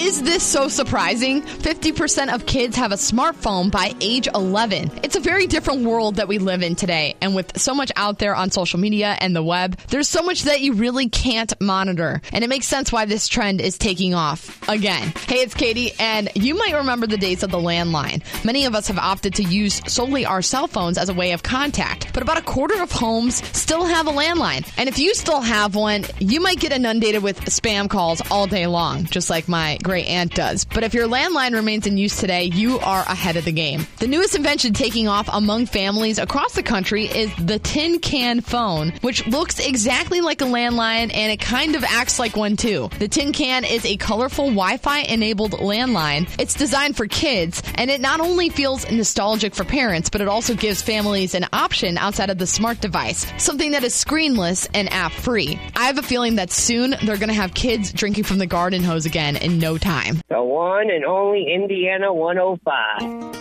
Is this so surprising? 50% of kids have a smartphone by age 11. It's a very different world that we live in today. And with so much out there on social media and the web, there's so much that you really can't monitor. And it makes sense why this trend is taking off again. Hey, it's Katie, and you might remember the days of the landline. Many of us have opted to use solely our cell phones as a way of contact. But about a quarter of homes still have a landline. And if you still have one, you might get inundated with spam calls all day long, just like my great aunt does. But if your landline remains in use today, you are ahead of the game. The newest invention taking off among families across the country is the tin can phone, which looks exactly like a landline, and it kind of acts like one too. The tin can is a colorful Wi-Fi enabled landline. It's designed for kids, and it not only feels nostalgic for parents, but it also gives families an option outside of the smart device, something that is screenless and app free. I have a feeling that soon they're going to have kids drinking from the garden hose again in no time. The one and only Indiana 105.